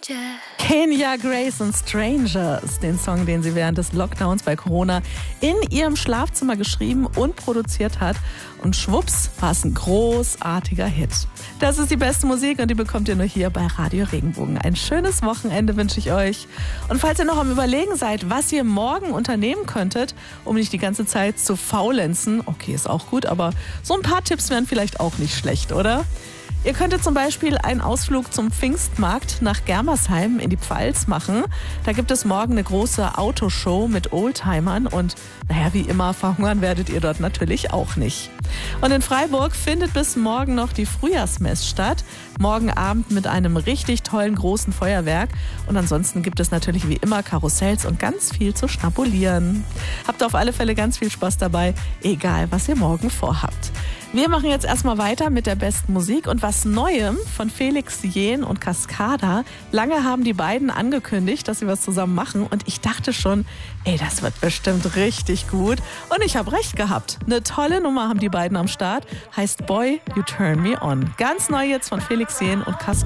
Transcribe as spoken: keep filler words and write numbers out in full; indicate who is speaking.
Speaker 1: Kenya Grace und Strangers, den Song, den sie während des Lockdowns bei Corona in ihrem Schlafzimmer geschrieben und produziert hat. Und schwupps war es ein großartiger Hit. Das ist die beste Musik und die bekommt ihr nur hier bei Radio Regenbogen. Ein schönes Wochenende wünsche ich euch. Und falls ihr noch am Überlegen seid, was ihr morgen unternehmen könntet, um nicht die ganze Zeit zu faulenzen, okay, ist auch gut, aber so ein paar Tipps wären vielleicht auch nicht schlecht, oder? Ihr könntet zum Beispiel einen Ausflug zum Pfingstmarkt nach Germersheim in die Pfalz machen. Da gibt es morgen eine große Autoshow mit Oldtimern und naja, wie immer, verhungern werdet ihr dort natürlich auch nicht. Und in Freiburg findet bis morgen noch die Frühjahrsmess statt. Morgen Abend mit einem richtig tollen großen Feuerwerk. Und ansonsten gibt es natürlich wie immer Karussells und ganz viel zu schnabulieren. Habt auf alle Fälle ganz viel Spaß dabei, egal was ihr morgen vorhabt. Wir machen jetzt erstmal weiter mit der besten Musik und was Neuem von Felix Jähn und Cascada. Lange haben die beiden angekündigt, dass sie was zusammen machen und ich dachte schon, ey, das wird bestimmt richtig gut. Und ich habe recht gehabt. Eine tolle Nummer haben die beiden am Start, heißt Boy, You Turn Me On. Ganz neu jetzt von Felix Jähn und Cascada.